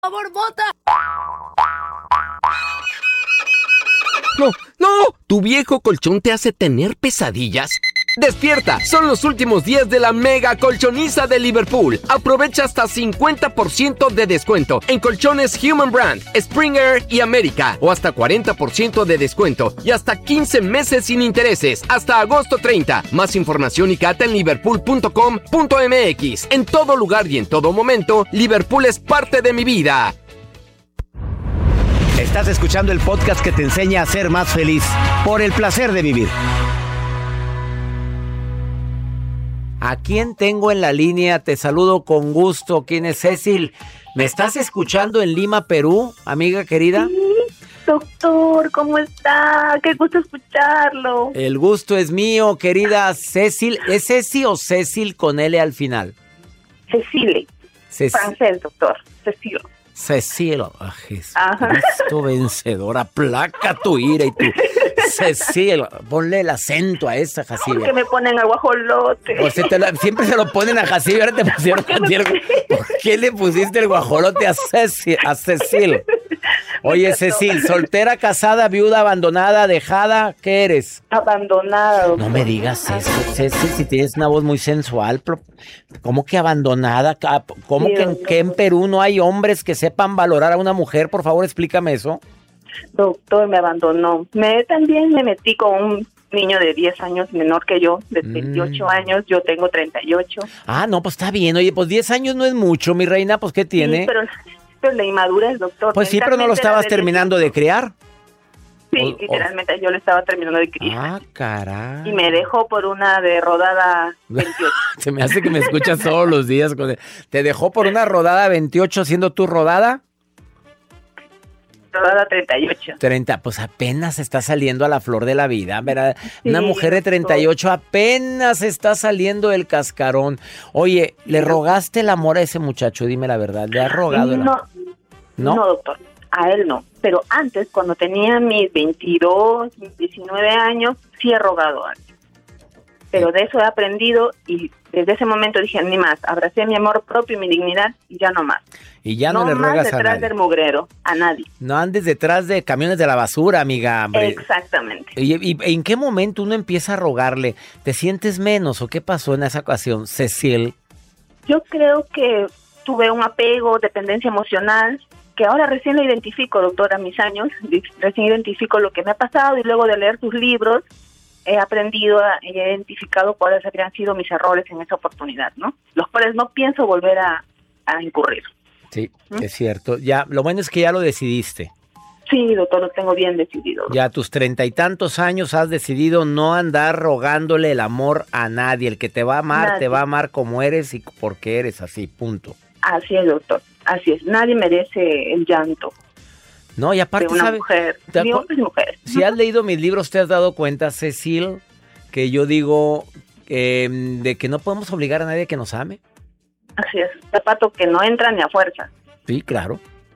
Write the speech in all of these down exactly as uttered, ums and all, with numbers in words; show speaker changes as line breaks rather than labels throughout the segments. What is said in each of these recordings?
favor, bota.
No, no, ¿tu viejo colchón te hace tener pesadillas? ¡Despierta! Son los últimos días de la mega colchoniza de Liverpool. Aprovecha hasta cincuenta por ciento de descuento en colchones Human Brand, Springer y América. O hasta cuarenta por ciento de descuento y hasta quince meses sin intereses. Hasta agosto treinta. Más información y cata en liverpool punto com punto m x. En todo lugar y en todo momento, Liverpool es parte de mi vida.
Estás escuchando el podcast que te enseña a ser más feliz. Por el placer de vivir. ¿A quién tengo en la línea? Te saludo con gusto. ¿Quién es Cecil? ¿Me estás escuchando en Lima, Perú, amiga querida?
Sí, doctor, ¿cómo está? Qué gusto escucharlo.
El gusto es mío, querida Cecil. ¿Es Ceci o Cecil con L al final?
Cecile.
Ceci-
Francés, doctor. Cecil.
Cecil, oh, Jesucristo vencedor, aplaca tu ira y tu Cecil, ponle el acento a esa Jacibe.
¿Por qué me ponen a guajolote?
Pues se te la, siempre se lo ponen a Jacibe, ahora te pusieron a ti el- ¿Por qué le pusiste el guajolote a Cecil? A Cecil? Oye, Cecil, soltera, casada, viuda, abandonada, dejada, ¿qué eres?
Abandonada, doctor.
No me digas eso, Cecil, si tienes una voz muy sensual. pero- ¿Cómo que abandonada? ¿Cómo
Sí,
que, en,
doctor.
que en Perú no hay hombres que sepan valorar a una mujer? Por favor, explícame eso.
Doctor, me abandonó. Me también me metí con un niño de diez años menor que yo, de
Mm.
veintiocho años, yo tengo treinta y ocho.
Ah, no, pues está bien. Oye, pues diez años no es mucho, mi reina, pues ¿qué tiene?
Sí, pero, pero la inmadurez, doctor.
Pues sí, pero no lo
mentalmente
estabas
era
terminando de criar.
Sí,
O- o-
literalmente yo lo estaba terminando de criar.
Ah, caray.
Y me dejó por una de rodada veintiocho.
Se me hace que me escuchas todos los días. con el- ¿Te dejó por una rodada veintiocho siendo tu rodada?
Rodada treinta y ocho.
treinta, pues apenas está saliendo a la flor de la vida, ¿verdad? Una
Sí,
mujer de treinta y ocho apenas está saliendo del cascarón. Oye, ¿le rogaste el amor a ese muchacho? Dime la verdad, ¿le has rogado el amor?
No,
¿No?
no, doctor, a él no. Pero antes, cuando tenía mis veintidós, mis diecinueve años, sí he rogado a él. Pero de eso he aprendido y desde ese momento dije, ni más, abracé mi amor propio y mi dignidad y ya no más.
Y ya no, le
más
rogas a
detrás
nadie.
del mugrero, a nadie.
No andes detrás de camiones de la basura, amiga, hombre.
Exactamente.
¿Y, y- y en qué momento uno empieza a rogarle? ¿Te sientes menos o qué pasó en esa ocasión, Cecil?
Yo creo que tuve un apego, dependencia emocional, que ahora recién lo identifico, doctor, a mis años, recién identifico lo que me ha pasado y luego de leer sus libros he aprendido, a- he identificado cuáles habrían sido mis errores en esa oportunidad, ¿no? Los cuales no pienso volver a, a incurrir.
Sí, es cierto. Ya, lo bueno es que ya lo decidiste.
Sí, doctor, lo tengo bien decidido.
Ya a tus treinta y tantos años has decidido no andar rogándole el amor a nadie. El que te va a amar,
Nadie.
te va a amar como eres y porque eres así, punto.
Así es, doctor, así es. Nadie merece el llanto
No, y aparte,
de una
¿sabe?
mujer,
¿Te
ni
acu-
hombres ni mujeres.
Si has leído mis libros, te has dado cuenta, Cecil, que yo digo eh, de que no podemos obligar a nadie a que nos ame.
Así es, zapato que no entra ni a fuerza.
Sí, claro.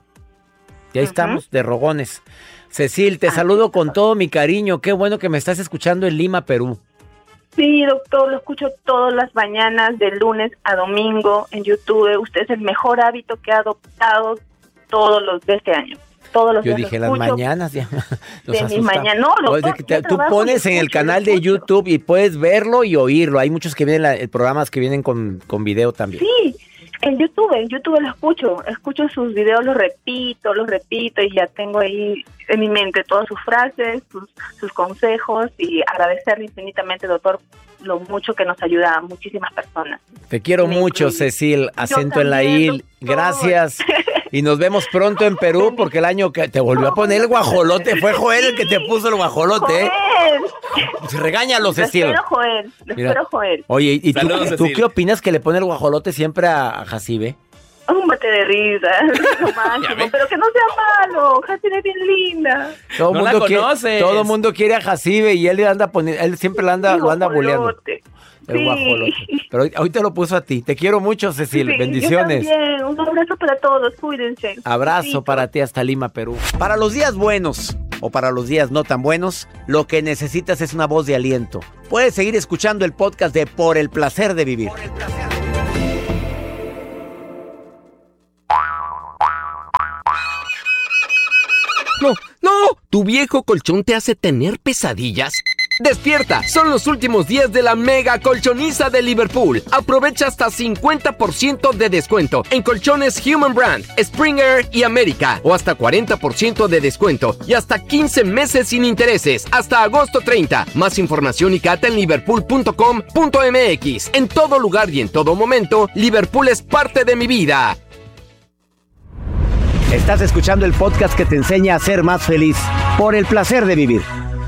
Y ahí
Ujú.
estamos, de rogones. Cecil, te
Así
saludo
es,
con
doctor.
todo mi cariño. Qué bueno que me estás escuchando en Lima, Perú.
Sí, doctor, lo escucho todas las mañanas, de lunes a domingo en YouTube. Usted es el mejor hábito que ha adoptado todos los de este año. Todos los
Yo
días
dije
lo
las
escucho.
mañanas ya. Nos
De mis
asustamos.
mañanas. No, doctor,
Oye, que te-
yo
tú
trabajo
pones
y
en el
escucho,
canal
y
de
escucho.
YouTube y puedes verlo y oírlo. Hay muchos que vienen, la- el programas que vienen con, con video también.
Sí, en YouTube, en YouTube lo escucho. Escucho sus videos, los repito, los repito y ya tengo ahí en mi mente todas sus frases, sus, sus consejos y agradecerle infinitamente, doctor, lo mucho que nos ayuda a muchísimas personas.
Te quiero
Me
mucho,
incluye.
Cecil. Acento
Yo
en la
también,
I.
doctor.
Gracias. Y nos vemos pronto en Perú porque el año que te volvió a poner el guajolote. Fue Joel el que te puso el guajolote. ¿eh?
Joel.
Regáñalo,
Lo
Cecil.
espero, Joel. Lo
Mira.
espero, Joel.
Oye, ¿y tú,
Saludos,
tú
Cecil.
qué opinas que le pone el guajolote siempre a, a Jacibe?
Un mate de risa. Es lo máximo.
ves?
Pero que no sea malo. Jasmine es bien linda.
Todo
No la
mundo quiere,
conoces.
todo mundo quiere a Jacibe y él le anda poniendo, él siempre lo anda,
Mi
lo anda buleando.
guajolote.
El
Sí.
guajolote. Pero hoy, hoy te lo puso a ti. Te quiero mucho, Cecil.
Sí,
Bendiciones.
Yo también. Un abrazo para todos. Cuídense.
Abrazo
Besito.
para ti hasta Lima, Perú. Para los días buenos o para los días no tan buenos, lo que necesitas es una voz de aliento. Puedes seguir escuchando el podcast de Por el Placer de Vivir.
No, no, ¿tu viejo colchón te hace tener pesadillas? ¡Despierta! Son los últimos días de la mega colchoniza de Liverpool. Aprovecha hasta cincuenta por ciento de descuento en colchones Human Brand, Springer y América. O hasta cuarenta por ciento de descuento y hasta quince meses sin intereses. Hasta agosto treinta. Más información y cata en liverpool punto com punto m x. En todo lugar y en todo momento, Liverpool es parte de mi vida.
Estás escuchando el podcast que te enseña a ser más feliz por el placer de vivir.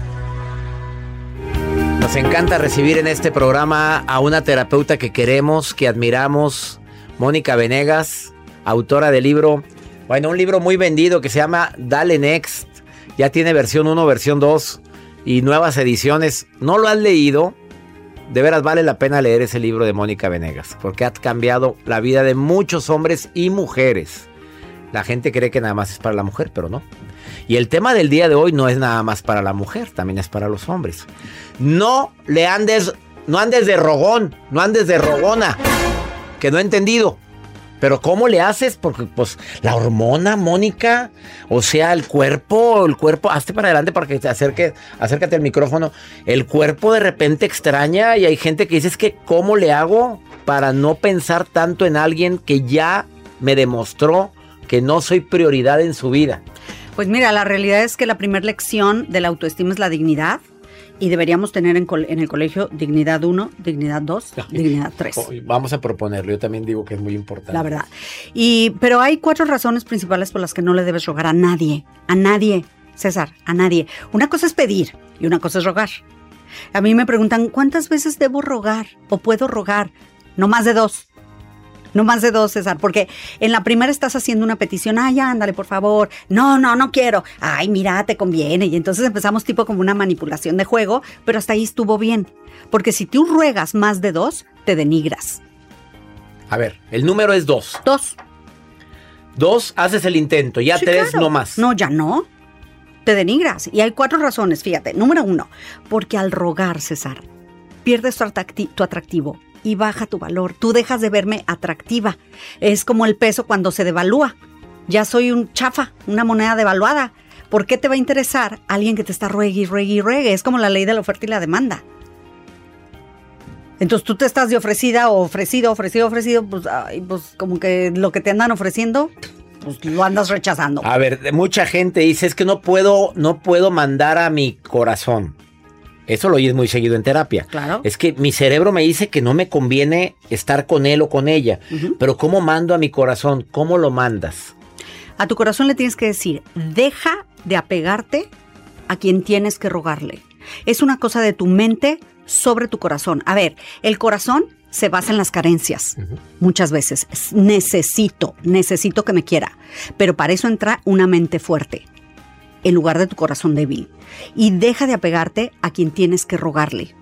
Nos encanta recibir en este programa a una terapeuta que queremos, que admiramos, Mónica Venegas, autora del libro, bueno, un libro muy vendido que se llama Dale Next. Ya tiene versión uno, versión dos y nuevas ediciones. ¿No lo has leído? De veras vale la pena leer ese libro de Mónica Venegas, porque ha cambiado la vida de muchos hombres y mujeres. La gente cree que nada más es para la mujer, pero no. Y el tema del día de hoy no es nada más para la mujer, también es para los hombres. No le andes, no andes de rogón, no andes de rogona, que no he entendido. Pero ¿cómo le haces? Porque pues la hormona, Mónica, o sea, el cuerpo, el cuerpo, hazte para adelante para que te acerque, acércate al micrófono. El cuerpo de repente extraña y hay gente que dice, es que ¿cómo le hago para no pensar tanto en alguien que ya me demostró que no soy prioridad en su vida?
Pues mira, la realidad es que la primera lección de la autoestima es la dignidad y deberíamos tener en, en el colegio dignidad uno, dignidad dos, dignidad tres.
Vamos a proponerlo, yo también digo que es muy importante.
La verdad. Y, pero hay cuatro razones principales por las que no le debes rogar a nadie, a nadie, César, a nadie. Una cosa es pedir y una cosa es rogar. A mí me preguntan, ¿cuántas veces debo rogar o puedo rogar? No más de dos. No más de dos, César, porque en la primera estás haciendo una petición, ay, ándale, por favor, no, no, no quiero, ay, mira, te conviene, y entonces empezamos tipo como una manipulación de juego, pero hasta ahí estuvo bien, porque si tú ruegas más de dos, te denigras.
A ver, el número es dos.
Dos.
Dos, haces el intento, ya
Sí,
tres,
claro.
no más.
No, ya no, te denigras, y hay cuatro razones, fíjate, número uno, porque al rogar, César, pierdes tu, atracti- tu atractivo, y baja tu valor. Tú dejas de verme atractiva. Es como el peso cuando se devalúa. Ya soy un chafa, una moneda devaluada. ¿Por qué te va a interesar alguien que te está ruegue y ruegue y ruegue? Es como la ley de la oferta y la demanda. Entonces tú te estás de ofrecida o ofrecido, ofrecido, ofrecido, pues, ay, pues como que lo que te andan ofreciendo, pues lo andas rechazando.
A ver, mucha gente dice, es que no puedo, no puedo mandar a mi corazón. Eso lo oyes muy seguido en terapia.
Claro.
Es que mi cerebro me dice que no me conviene estar con él o con ella. Uh-huh. Pero ¿cómo mando a mi corazón? ¿Cómo lo mandas?
A tu corazón le tienes que decir, deja de apegarte a quien tienes que rogarle. Es una cosa de tu mente sobre tu corazón. A ver, el corazón se basa en las carencias. Uh-huh. Muchas veces. Necesito, necesito que me quiera. Pero para eso entra una mente fuerte en lugar de tu corazón débil. Y deja de apegarte a quien tienes que rogarle.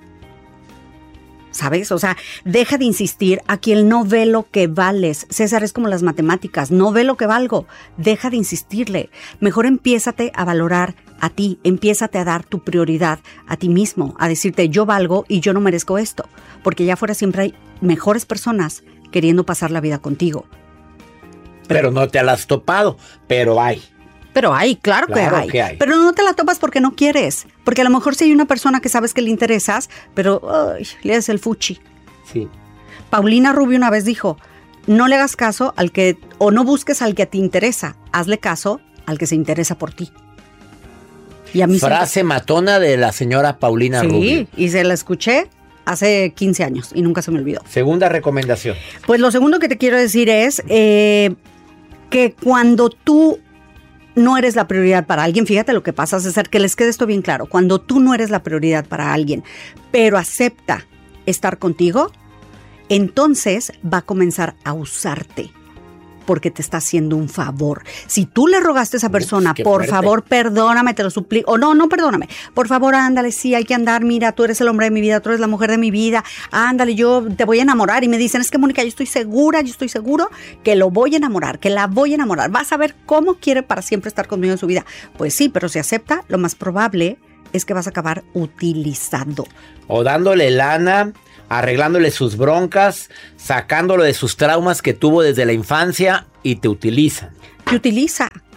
¿Sabes? O sea, deja de insistir a quien no ve lo que vales. César, es como las matemáticas, no ve lo que valgo. Deja de insistirle. Mejor empiézate a valorar a ti, empiézate a dar tu prioridad a ti mismo, a decirte yo valgo y yo no merezco esto. Porque allá afuera siempre hay mejores personas queriendo pasar la vida contigo.
Pero, pero no te las has topado, pero hay.
Pero hay, claro,
claro
que, hay.
que hay.
Pero no te la topas porque no quieres. Porque a lo mejor sí hay una persona que sabes que le interesas, pero ay, le das el fuchi.
Sí.
Paulina Rubio una vez dijo, no le hagas caso al que, o no busques al que te interesa, hazle caso al que se interesa por ti. Y a mí
Frase siempre... matona de la señora Paulina
sí,
Rubio.
Sí, y se la escuché hace quince años y nunca se me olvidó.
Segunda recomendación.
Pues lo segundo que te quiero decir es eh, que cuando tú no eres la prioridad para alguien, fíjate lo que pasa, César, que les quede esto bien claro. Cuando tú no eres la prioridad para alguien, pero acepta estar contigo, entonces va a comenzar a usarte porque te está haciendo un favor. Si tú le rogaste a esa persona,
Ups,
por
fuerte.
favor, perdóname, te lo suplico. O no, no, perdóname. Por favor, ándale, sí, hay que andar. Mira, tú eres el hombre de mi vida, tú eres la mujer de mi vida. Ándale, yo te voy a enamorar. Y me dicen, es que Mónica, yo estoy segura, yo estoy seguro que lo voy a enamorar, que la voy a enamorar. Vas a ver cómo quiere para siempre estar conmigo en su vida. Pues sí, pero si acepta, lo más probable es que vas a acabar utilizando.
O dándole lana, arreglándole sus broncas, sacándolo de sus traumas que tuvo desde la infancia y te utilizan.
Te utiliza.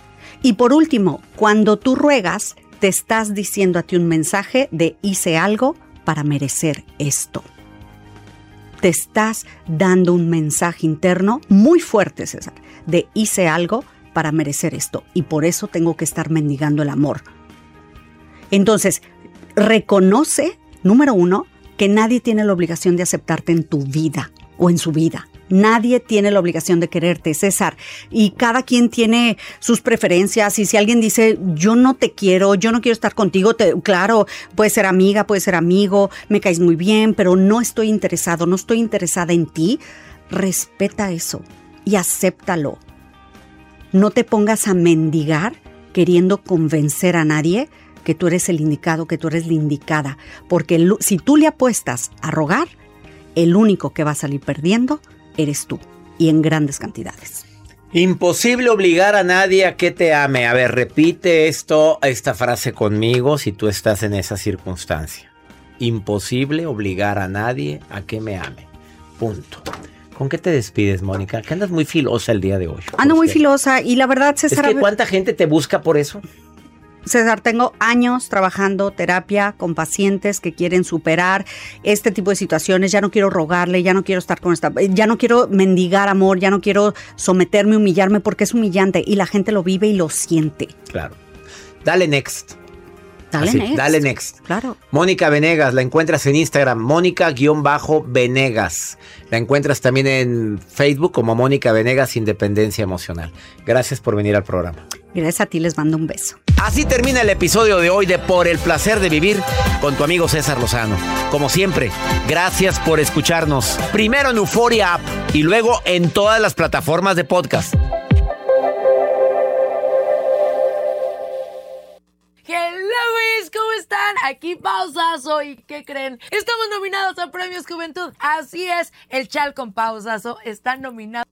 Y por último, cuando tú ruegas, te estás diciendo a ti un mensaje de hice algo para merecer esto. Te estás dando un mensaje interno muy fuerte, César, de hice algo para merecer esto y por eso tengo que estar mendigando el amor. Entonces, reconoce, número uno, que nadie tiene la obligación de aceptarte en tu vida o en su vida. Nadie tiene la obligación de quererte, César. Y cada quien tiene sus preferencias. Y si alguien dice, yo no te quiero, yo no quiero estar contigo, te, claro, puede ser amiga, puede ser amigo, me caes muy bien, pero no estoy interesado, no estoy interesada en ti. Respeta eso y acéptalo. No te pongas a mendigar queriendo convencer a nadie que tú eres el indicado, que tú eres la indicada. Porque el, si tú le apuestas a rogar, el único que va a salir perdiendo eres tú, y en grandes cantidades.
Imposible obligar a nadie a que te ame. A ver, repite esto, esta frase conmigo si tú estás en esa circunstancia. Imposible obligar a nadie a que me ame. Punto. ¿Con qué te despides, Mónica? Que andas muy filosa el día de hoy.
Ando muy filosa y la verdad, César...
Es que ¿cuánta gente te busca por eso?
César, tengo años trabajando terapia con pacientes que quieren superar este tipo de situaciones. Ya no quiero rogarle, ya no quiero estar con esta, ya no quiero mendigar amor, ya no quiero someterme, humillarme porque es humillante y la gente lo vive y lo siente.
Claro. Dale next.
Dale
Así,
next.
Dale next.
Claro.
Mónica Venegas, la encuentras en Instagram, Mónica-Venegas. La encuentras también en Facebook como Mónica Venegas Independencia Emocional. Gracias por venir al programa.
Gracias a ti, les mando un beso.
Así termina el episodio de hoy de Por el Placer de Vivir con tu amigo César Lozano. Como siempre, gracias por escucharnos. Primero en Euforia App y luego en todas las plataformas de podcast.
Hello, ¿cómo están? Aquí Pausazo. ¿Y qué creen? Estamos nominados a Premios Juventud. Así es, el Chal con Pausazo está nominado